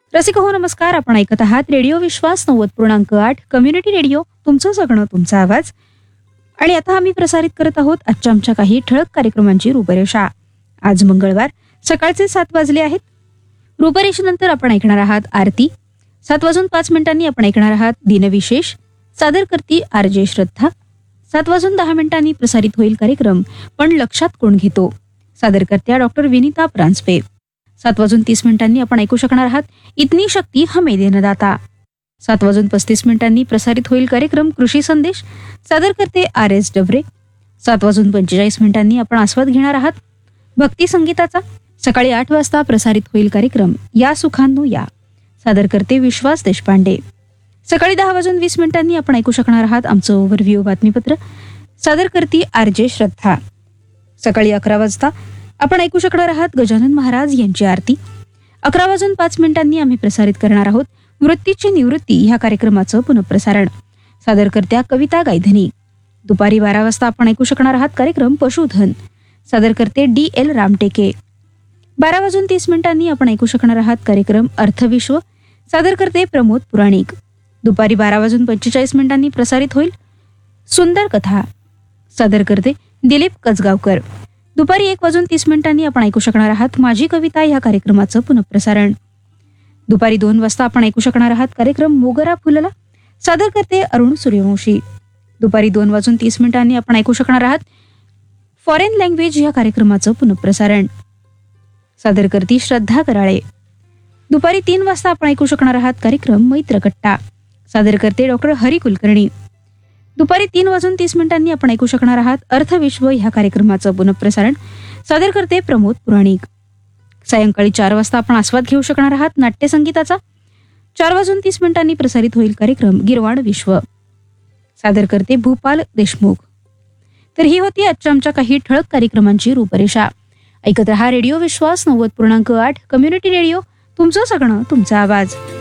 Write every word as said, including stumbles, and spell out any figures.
रसिक हो नमस्कार. आपण ऐकत आहात रेडिओ विश्वास नव्वद पूर्णांक आठ कम्युनिटी रेडिओ, तुमचं सगळं तुमचा आवाज. आणि आता आम्ही प्रसारित करत आहोत आजच्या आमच्या काही ठळक कार्यक्रमांची रूपरेषा. आज मंगळवार सकाळचे सात वाजले आहेत. रूपरेषेनंतर आपण ऐकणार आहात आरती. सात वाजून पाच मिनिटांनी आपण ऐकणार आहात दिनविशेष. सादर करती आर जे श्रद्धा. सात वाजून दहा मिनिटांनी प्रसारित होईल कार्यक्रम पण लक्षात कोण घेतो, सादर करत्या डॉक्टर विनीता परांजपे. सात वाजून तीस मिनिटांनी आपण ऐकू शकणार आहात इतनी शक्ती हमें देनदाता. सात वाजून पस्तीस मिनिटांनी प्रसारित होईल कार्यक्रम कृषी संदेश. सादर करते आर एस डबरे. सात वाजून पंचेचाळीस मिनिटांनी आपण आस्वाद घेणार आहात भक्ती संगीताचा. सकाळी आठ वाजता प्रसारित होईल कार्यक्रम या सुखांनो या. सादर करते विश्वास देशपांडे. सकाळी दहा वाजून वीस मिनिटांनी आपण ऐकू शकणार आहात आमचं ओव्हरव्ह्यू बातमीपत्र. सादर करती आर जे श्रद्धा. सकाळी अकरा वाजता आपण ऐकू शकणार आहात गजानन महाराज यांची आरती. अकरा वाजून पाच मिनिटांनी आम्ही प्रसारित करणार आहोत वृत्तीची निवृत्ती ह्या कार्यक्रमाचं पुनःप्रसारण. सादर करत्या कविता गायधनी. दुपारी बारा वाजता आपण ऐकू शकणार आहात कार्यक्रम पशुधन. सादर करते डी एल रामटेके. बारा वाजून तीस मिनिटांनी आपण ऐकू शकणार आहात कार्यक्रम अर्थविश्व. सादर करते प्रमोद पुराणिक. दुपारी बारा वाजून पंचेचाळीस मिनिटांनी प्रसारित होईल सुंदर कथा. सादर करते दिलीप कसगावकर. दुपारी एक वाजून तीस मिनिटांनी आपण ऐकू शकणार आहात माझी कविता ह्या कार्यक्रमाचं पुनःप्रसारण. दुपारी दोन वाजता आपण ऐकू शकणार आहात कार्यक्रम मोगरा फुलला. सादर करते अरुण सूर्यवंशी. दुपारी दोन वाजून तीस मिनिटांनी आपण ऐकू शकणार आहात फॉरेन लँग्वेज ह्या कार्यक्रमाचं पुनःप्रसारण. सादर करती श्रद्धा कराळे. दुपारी तीन वाजता आपण ऐकू शकणार आहात कार्यक्रम मैत्रकट्टा. सादर करते डॉक्टर हरी कुलकर्णी. दुपारी तीन वाजून तीस मिनिटांनी आपण ऐकू शकणार आहात अर्थविश्व ह्या कार्यक्रमाचं पुनःप्रसारण. सादर करते प्रमोद पुराणिक. सायंकाळी चार वाजता आपण आस्वाद घेऊ शकणार आहात नाट्यसंगीताचा. चार वाजून तीस मिनिटांनी प्रसारित होईल कार्यक्रम गिरवाण विश्व. सादर करते भूपाल देशमुख. तर ही होती आजच्या आमच्या काही ठळक कार्यक्रमांची रूपरेषा. ऐकत रहा रेडिओ विश्वास नव्वद पूर्णांक आठ कम्युनिटी रेडिओ, तुमचं सगळं तुमचा आवाज.